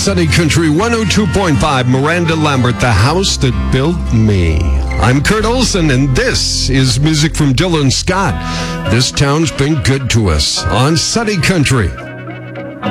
Sunny Country 102.5, Miranda Lambert, the house that built me. I'm Kurt Olson, and this is music from Dylan Scott. This town's been good to us on Sunny Country.